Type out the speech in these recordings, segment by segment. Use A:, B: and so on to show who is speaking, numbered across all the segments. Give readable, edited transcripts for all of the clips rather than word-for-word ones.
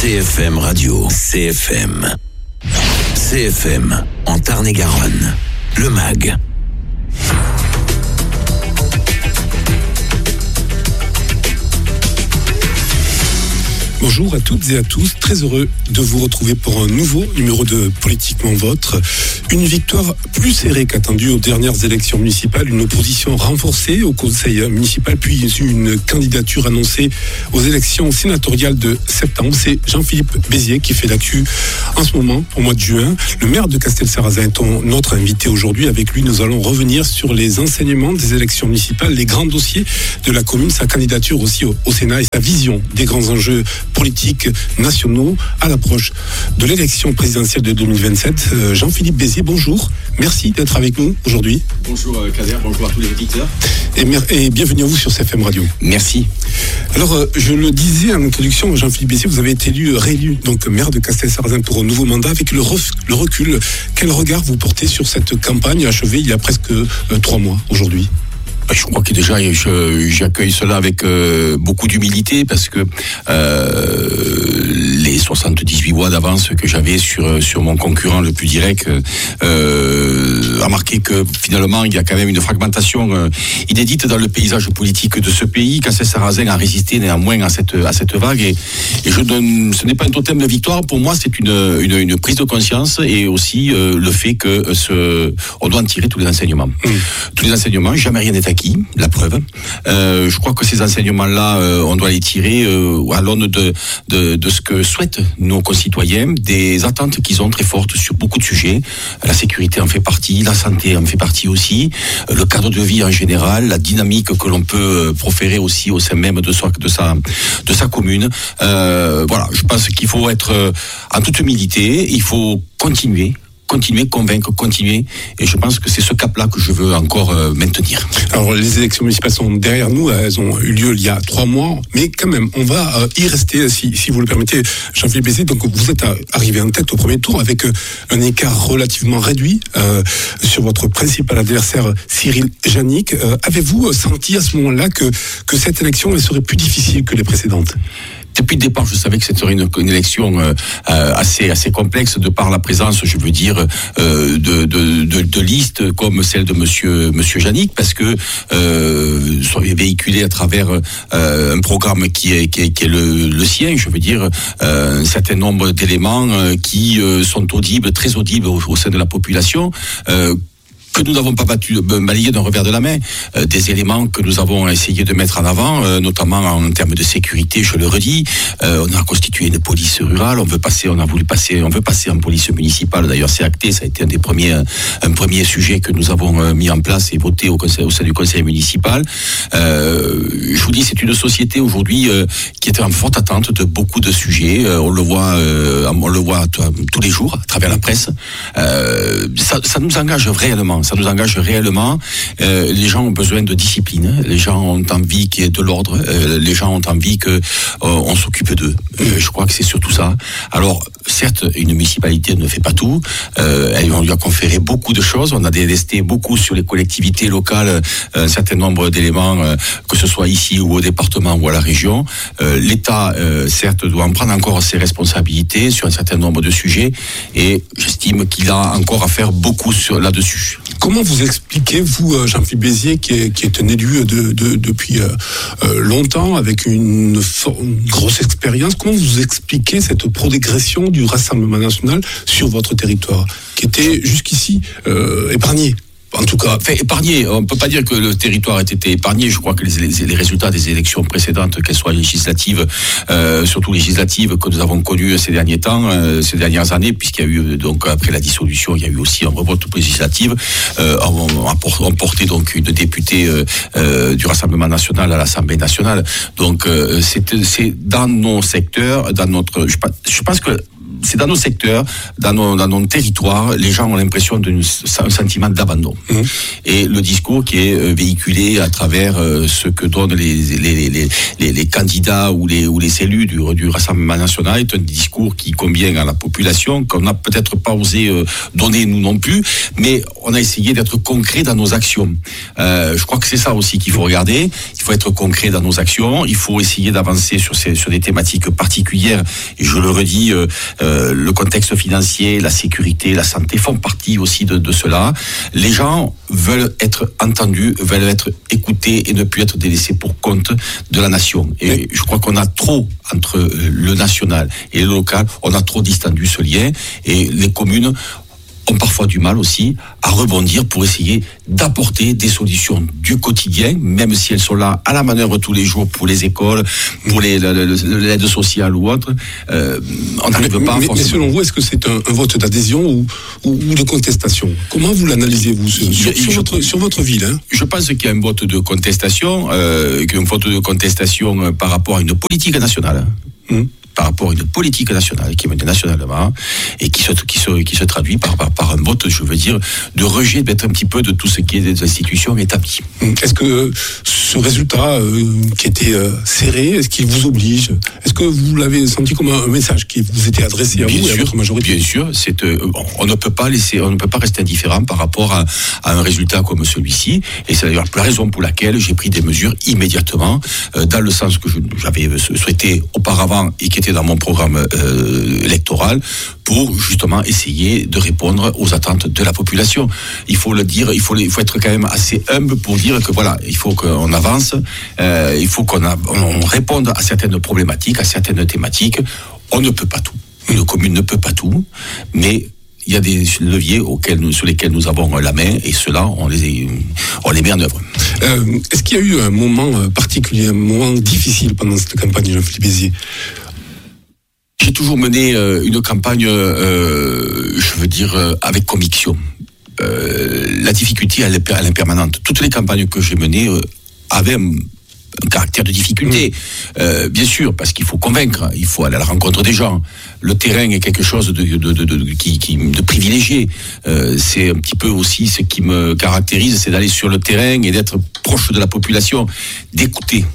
A: CFM Radio, CFM. CFM, en Tarn-et-Garonne. Le MAG.
B: Bonjour à toutes et à tous, très heureux de vous retrouver pour un nouveau numéro de Politiquement Vôtre. Une victoire plus serrée qu'attendue aux dernières élections municipales, une opposition renforcée au conseil municipal, puis une candidature annoncée aux élections sénatoriales de septembre. C'est Jean-Philippe Bézier qui fait l'actu en ce moment, au mois de juin. Le maire de Castelsarrasin est notre invité aujourd'hui. Avec lui, nous allons revenir sur les enseignements des élections municipales, les grands dossiers de la commune, sa candidature aussi au Sénat et sa vision des grands enjeux politiques nationaux à l'approche de l'élection présidentielle de 2027. Jean-Philippe Bézier, bonjour. Merci d'être avec nous aujourd'hui.
C: Bonjour Kader, bonjour à tous les auditeurs.
B: Et bienvenue à vous sur CFM Radio.
C: Merci.
B: Alors, je le disais en introduction, Jean-Philippe Bézier, vous avez été réélu, donc maire de Castelsarrasin pour un nouveau mandat. Avec le recul, quel regard vous portez sur cette campagne achevée il y a presque 3 mois aujourd'hui ?
C: Je crois que déjà j'accueille cela avec beaucoup d'humilité parce que les 78 voix d'avance que j'avais sur mon concurrent le plus direct a marqué que finalement il y a quand même une fragmentation inédite dans le paysage politique de ce pays. Castelsarrasin a résisté néanmoins à cette vague et ce n'est pas un totem de victoire. Pour moi, c'est une prise de conscience et aussi le fait que on doit en tirer tous les enseignements. Tous les enseignements, jamais rien n'est acquis, la preuve. Je crois que ces enseignements-là, on doit les tirer à l'aune de ce que souhaitent nos concitoyens, des attentes qu'ils ont très fortes sur beaucoup de sujets. La sécurité en fait partie, la santé en fait partie aussi, le cadre de vie en général, la dynamique que l'on peut proférer aussi au sein même de sa commune. Voilà, je pense qu'il faut être en toute humilité, il faut continuer, convaincre, continuer. Et je pense que c'est ce cap-là que je veux encore maintenir.
B: Alors, les élections municipales sont derrière nous. Elles ont eu lieu il y a 3 mois. Mais quand même, on va y rester, si vous le permettez, Jean-Philippe Bézier. Donc, vous êtes arrivé en tête au premier tour avec un écart relativement réduit sur votre principal adversaire, Cyril Jannick. Avez-vous senti à ce moment-là que cette élection elle serait plus difficile que les précédentes ?
C: Depuis le départ, je savais que c'était une élection assez complexe de par la présence, je veux dire, de listes comme celle de Monsieur Jannick, parce que sont véhiculés à travers un programme qui est le sien, je veux dire, un certain nombre d'éléments qui sont audibles, très audibles au sein de la population. Que nous n'avons pas balayé d'un revers de la main, des éléments que nous avons essayé de mettre en avant, notamment en termes de sécurité, je le redis. On a constitué une police rurale, on veut passer en police municipale. D'ailleurs, c'est acté, ça a été un premier sujet que nous avons mis en place et voté au sein du conseil municipal. Je vous dis, c'est une société aujourd'hui qui est en forte attente de beaucoup de sujets. On le voit tous les jours à travers la presse. Ça nous engage réellement. Les gens ont besoin de discipline. Les gens ont envie qu'il y ait de l'ordre. Les gens ont envie que on s'occupe d'eux. Je crois que c'est surtout ça. Alors, certes, une municipalité ne fait pas tout. On lui a conféré beaucoup de choses. On a délesté beaucoup sur les collectivités locales un certain nombre d'éléments, que ce soit ici ou au département ou à la région. L'État, certes, doit en prendre encore ses responsabilités sur un certain nombre de sujets. Et j'estime qu'il a encore à faire beaucoup là-dessus.
B: Comment vous expliquez, vous, Jean-Philippe Bézier, qui est un élu depuis longtemps, avec une grosse expérience, comment vous expliquez cette progression du Rassemblement national sur votre territoire, qui était jusqu'ici épargné ? En tout cas,
C: épargné. On ne peut pas dire que le territoire ait été épargné. Je crois que les résultats des élections précédentes, qu'elles soient législatives, surtout législatives que nous avons connues ces derniers temps, ces dernières années, puisqu'il y a eu, donc, après la dissolution, il y a eu aussi un revote législative, ont porté donc une députée du Rassemblement national à l'Assemblée nationale. Donc, c'est dans nos secteurs, dans notre, je pense que c'est dans nos secteurs, dans nos territoires, les gens ont l'impression d'un sentiment d'abandon. Et le discours qui est véhiculé à travers ce que donnent les candidats ou les élus du Rassemblement national est un discours qui convient à la population, qu'on n'a peut-être pas osé donner nous non plus, mais on a essayé d'être concret dans nos actions. Je crois que c'est ça aussi qu'il faut regarder. Il faut être concret dans nos actions. Il faut essayer d'avancer sur des thématiques particulières. Et je le redis, le contexte financier, la sécurité, la santé font partie aussi de cela. Les gens veulent être entendus, veulent être écoutés et ne plus être délaissés pour compte de la nation. Et je crois qu'on a trop, entre le national et le local, on a trop distendu ce lien. Et les communes ont parfois du mal aussi à rebondir pour essayer d'apporter des solutions du quotidien, même si elles sont là à la manœuvre tous les jours pour les écoles, pour l'aide sociale ou autre. On n'arrive pas à
B: mais selon vous, est-ce que c'est un vote d'adhésion ou de contestation? Comment vous l'analysez-vous sur votre ville,
C: Je pense qu'il y a un vote de contestation, par rapport à une politique nationale. Par rapport à une politique nationale qui est menée nationalement et qui se traduit par un vote, je veux dire, de rejet d'être un petit peu de tout ce qui est des institutions établies.
B: Est-ce que ce résultat qui était serré, est-ce qu'il vous oblige? Est-ce que vous l'avez senti comme un message qui vous était adressé à vous et à votre majorité?
C: Bien sûr, on ne peut pas rester indifférent par rapport à un résultat comme celui-ci, et c'est d'ailleurs la raison pour laquelle j'ai pris des mesures immédiatement dans le sens que j'avais souhaité auparavant et qui était dans mon programme électoral pour justement essayer de répondre aux attentes de la population. Il faut le dire, il faut être quand même assez humble pour dire que voilà, il faut qu'on avance, il faut qu'on réponde à certaines problématiques, à certaines thématiques. On ne peut pas tout. Une commune ne peut pas tout, mais il y a des leviers sur lesquels nous avons la main, et ceux-là, on les met en œuvre.
B: Est-ce qu'il y a eu un moment particulier, un moment difficile pendant cette campagne, Jean-Philippe Béziers?
C: J'ai toujours mené une campagne, je veux dire, avec conviction. La difficulté, elle est impermanente. Toutes les campagnes que j'ai menées avaient un caractère de difficulté. Bien sûr, parce qu'il faut convaincre, il faut aller à la rencontre des gens. Le terrain est quelque chose de privilégié. C'est un petit peu aussi ce qui me caractérise, c'est d'aller sur le terrain et d'être proche de la population, d'écouter.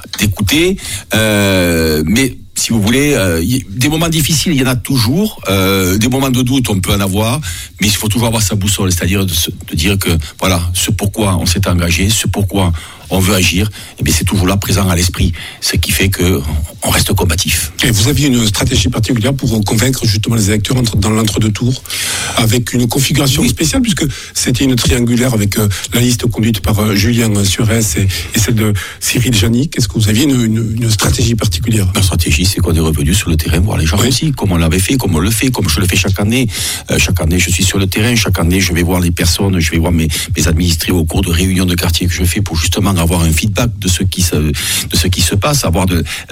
C: Mais si vous voulez, des moments difficiles, il y en a toujours. Des moments de doute, on peut en avoir, mais il faut toujours avoir sa boussole, c'est-à-dire de dire que voilà, ce pourquoi on s'est engagé, ce pourquoi on veut agir, et bien c'est toujours là présent à l'esprit, ce qui fait que on reste combatif.
B: Et vous aviez une stratégie particulière pour convaincre justement les électeurs dans l'entre-deux-tours, avec une configuration spéciale, puisque c'était une triangulaire avec la liste conduite par Julien Surès et celle de Cyril Janic. Est-ce que vous aviez une stratégie particulière?
C: La stratégie, c'est qu'on est revenu sur le terrain voir les gens aussi, comme on l'avait fait, comme on le fait, comme je le fais chaque année. Chaque année, je suis sur le terrain. Chaque année, je vais voir les personnes, je vais voir mes administrés au cours de réunions de quartier que je fais pour justement avoir un feedback de ce qui se passe, voir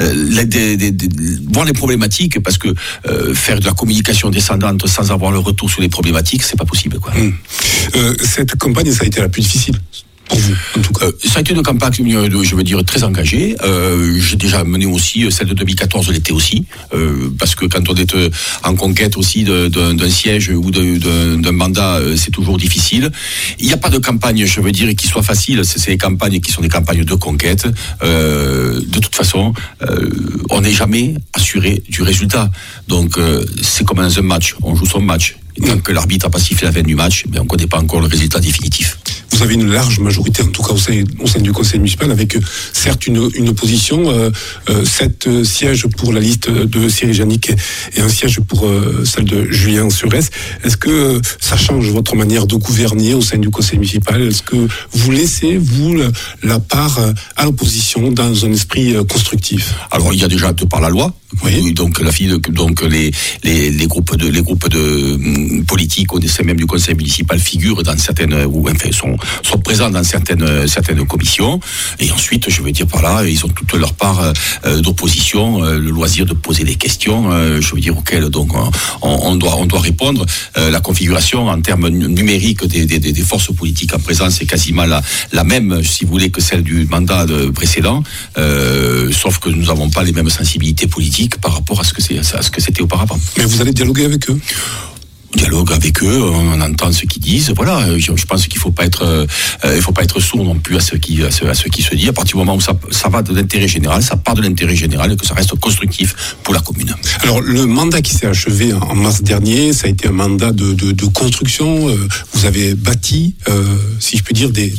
C: les problématiques, parce que faire de la communication descendante sans avoir le retour sur les problématiques, c'est pas possible, quoi.
B: Cette campagne, ça a été la plus difficile pour vous, en tout cas?
C: Ça a été une campagne, je veux dire, très engagée. J'ai déjà mené aussi celle de 2014 l'été aussi, parce que quand on est en conquête aussi d'un siège ou d'un mandat, c'est toujours difficile. Il n'y a pas de campagne, je veux dire, qui soit facile. C'est des campagnes qui sont des campagnes de conquête. De toute façon, on n'est jamais assuré du résultat. Donc, c'est comme dans un match. On joue son match. Et tant que l'arbitre n'a pas sifflé la fin du match, on ne connaît pas encore le résultat définitif.
B: Vous avez une large majorité, en tout cas au sein du conseil municipal, avec certes une opposition, 7 sièges pour la liste de Cyril Janic et un siège pour celle de Julien Surès. Est-ce que ça change votre manière de gouverner au sein du conseil municipal? Est-ce que vous laissez, vous, la part à l'opposition dans un esprit constructif?
C: Alors, il y a déjà, de par la loi, donc les groupes de politiques au sein même du conseil municipal figurent dans certaines, ou enfin sont présents dans certaines commissions. Et ensuite, je veux dire par là, ils ont toute leur part d'opposition, le loisir de poser des questions, je veux dire auxquelles donc on doit répondre. La configuration en termes numériques des forces politiques en présence est quasiment la même, si vous voulez, que celle du mandat précédent, sauf que nous n'avons pas les mêmes sensibilités politiques par rapport à ce que c'était auparavant.
B: Mais vous allez dialoguer avec eux?
C: Dialogue avec eux, on entend ce qu'ils disent. Voilà, je pense qu'il faut pas être sourd non plus à ce qui se dit. À partir du moment où ça va de l'intérêt général, ça part de l'intérêt général et que ça reste constructif pour la commune.
B: Alors le mandat qui s'est achevé en mars dernier, ça a été un mandat de construction. Vous avez bâti, si je peux dire, des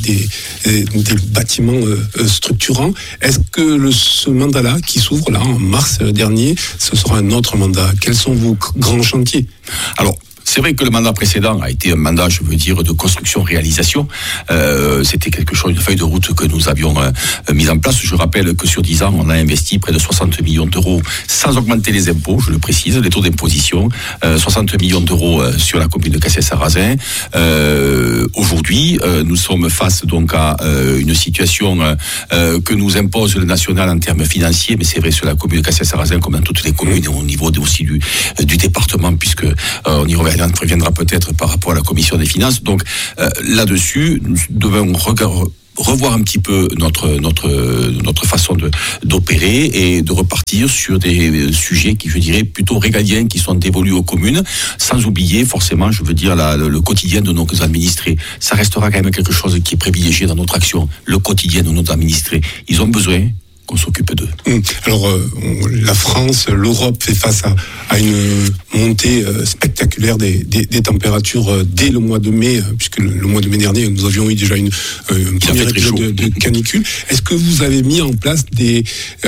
B: bâtiments structurants. Est-ce que ce mandat-là qui s'ouvre là en mars dernier, ce sera un autre mandat? Quels sont vos grands chantiers?
C: Alors, c'est vrai que le mandat précédent a été un mandat, je veux dire, de construction-réalisation. C'était quelque chose, une feuille de route que nous avions mise en place. Je rappelle que sur 10 ans, on a investi près de 60 millions d'euros sans augmenter les impôts, je le précise, les taux d'imposition. 60 millions d'euros sur la commune de Cassel-Sarrazin. Aujourd'hui, nous sommes face donc à une situation que nous impose le national en termes financiers, mais c'est vrai sur la commune de Cassel-Sarrazin comme dans toutes les communes et au niveau aussi du département, puisque on y reviendra peut-être par rapport à la commission des finances. Donc là-dessus, nous devons revoir un petit peu notre façon d'opérer et de repartir sur des sujets qui, je dirais, plutôt régaliens, qui sont dévolus aux communes, sans oublier forcément, je veux dire, le quotidien de nos administrés. Ça restera quand même quelque chose qui est privilégié dans notre action. Le quotidien de nos administrés. Ils ont besoin qu'on s'occupe d'eux.
B: Alors, la France, l'Europe fait face à une montée spectaculaire des températures dès le mois de mai, puisque le mois de mai dernier, nous avions eu déjà une première épisode de canicule. Est-ce que vous avez mis en place des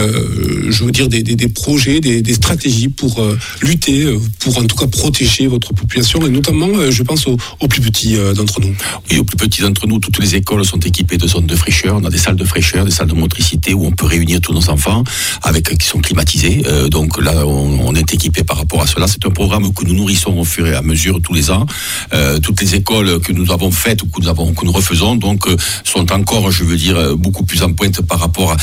B: projets, des stratégies pour lutter, pour en tout cas protéger votre population, et notamment, je pense aux plus petits d'entre nous?
C: Oui, aux plus petits d'entre nous, toutes les écoles sont équipées de zones de fraîcheur. On a des salles de fraîcheur, des salles de motricité où on peut réunir tous nos enfants qui sont climatisés. Donc là, on est équipé par rapport à cela. C'est un programme que nous nourrissons au fur et à mesure tous les ans. Toutes les écoles que nous avons faites ou que nous refaisons donc sont encore, je veux dire, beaucoup plus en pointe par rapport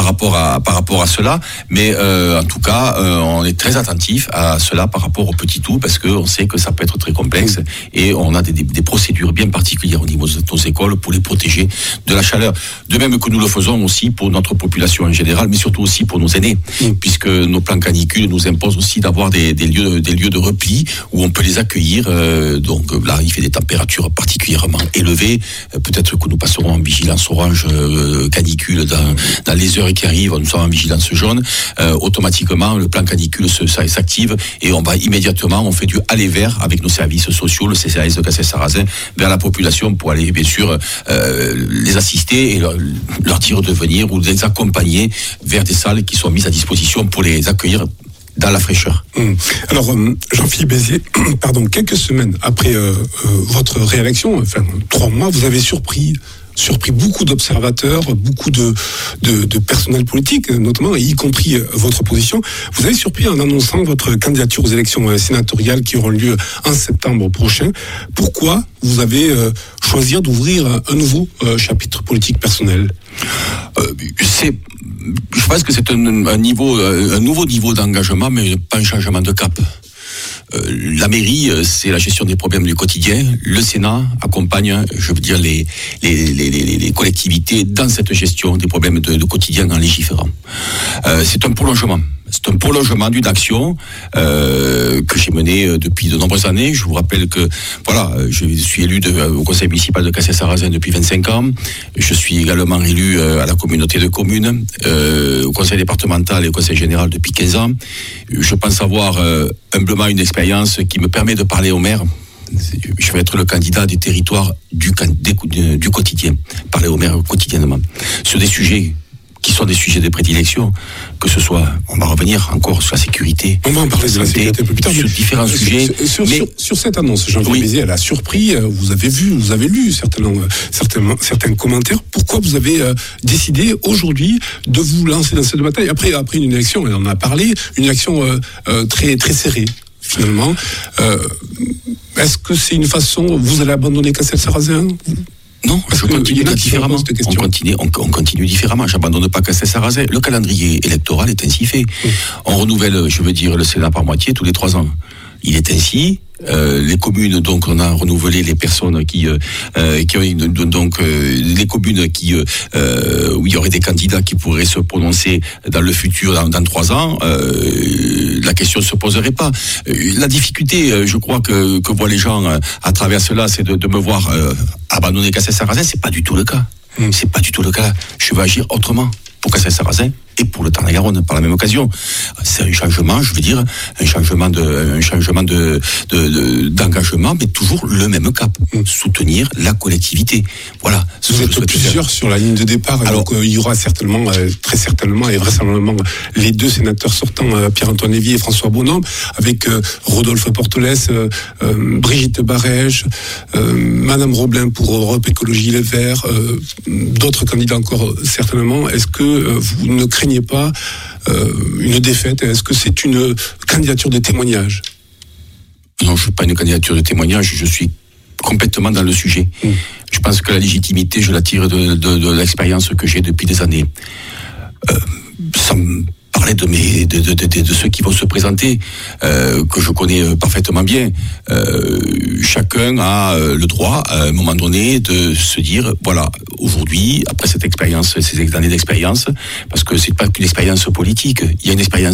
C: à cela. Mais en tout cas, on est très attentif à cela par rapport aux petits tout, parce que on sait que ça peut être très complexe et on a des procédures bien particulières au niveau de nos écoles pour les protéger de la chaleur. De même que nous le faisons aussi pour notre population en général, mais surtout aussi pour nos aînés, puisque nos plans canicules nous imposent aussi d'avoir des lieux de repli où on peut les accueillir. Donc là, il fait des températures particulièrement élevées. Peut-être que nous passerons en vigilance orange canicule dans les heures qui arrivent. Nous sommes en vigilance jaune. Automatiquement, le plan canicule s'active et on va immédiatement, on fait du aller vers avec nos services sociaux, le CCAS de Cassel-Sarrazin, vers la population pour aller, bien sûr, les assister et leur dire de venir ou les accompagner vers des salles qui sont mises à disposition pour les accueillir dans la fraîcheur.
B: Alors, Jean-Philippe Béziers, quelques semaines après votre réélection, 3 mois, vous avez surpris beaucoup d'observateurs, beaucoup de personnel politique, notamment, y compris votre opposition. Vous avez surpris en annonçant votre candidature aux élections sénatoriales qui auront lieu en septembre prochain. Pourquoi vous avez choisi d'ouvrir un nouveau chapitre politique personnel?
C: Je pense que c'est un nouveau niveau d'engagement, mais pas un changement de cap. La mairie, c'est la gestion des problèmes du quotidien. Le Sénat accompagne, je veux dire, les collectivités dans cette gestion des problèmes de quotidien en légiférant. C'est un prolongement. C'est un prolongement d'une action que j'ai menée depuis de nombreuses années. Je vous rappelle que je suis élu au conseil municipal de Cassel-Sarrazin depuis 25 ans. Je suis également élu à la communauté de communes, au conseil départemental et au conseil général depuis 15 ans. Je pense avoir humblement une expérience qui me permet de parler aux maires. Je vais être le candidat des territoires du quotidien, parler aux maires quotidiennement sur des sujets qui sont des sujets de prédilection, que ce soit, on va revenir encore sur la sécurité.
B: On va en parler de la sécurité un peu plus tard.
C: Sur différents sujets.
B: Sur cette annonce, Jean-Philippe Béziers, elle a surpris, vous avez lu certains commentaires. Pourquoi vous avez décidé aujourd'hui de vous lancer dans cette bataille après une élection, on en a parlé, une élection très, très serrée, finalement. Est-ce que c'est une façon, vous allez abandonner Cassel-Sarrazin ?
C: Non, je continue différemment. On continue différemment. J'abandonne pas Cassel-Sarrazin. Le calendrier électoral est ainsi fait. On renouvelle, je veux dire, le Sénat par moitié tous les 3 ans. Il est ainsi. Les communes, donc on a renouvelé les personnes qui ont donc les communes qui où il y aurait des candidats qui pourraient se prononcer dans le futur dans 3 ans. La question ne se poserait pas. La difficulté, je crois que voient les gens à travers cela, c'est de me voir abandonner Cassel-Sarrazin. C'est pas du tout le cas. C'est pas du tout le cas. Je vais agir autrement pour Cassel-Sarrazin et pour le Tarn-et-Garonne par la même occasion. C'est un changement, je veux dire, un changement d'engagement, mais toujours le même cap, soutenir la collectivité. Voilà.
B: Vous êtes plusieurs sur la ligne de départ. Alors, donc, il y aura certainement, très certainement et vraisemblablement, les 2 sénateurs sortants, Pierre-Antoine Lévy et François Bonhomme, avec Rodolphe Portelès, Brigitte Barège, Madame Roblin pour Europe Écologie Les Verts, d'autres candidats encore certainement. Est-ce que vous ne craignez pas une défaite? Est-ce que c'est une candidature de témoignage?
C: Non, je ne suis pas une candidature de témoignage, je suis complètement dans le sujet. Je pense que la légitimité, je la tire de l'expérience que j'ai depuis des années. Sans parler de ceux qui vont se présenter, que je connais parfaitement bien. Chacun a le droit, à un moment donné, de se dire, voilà, aujourd'hui, après cette expérience, ces années d'expérience, parce que c'est pas qu'une expérience politique, il y a une expérience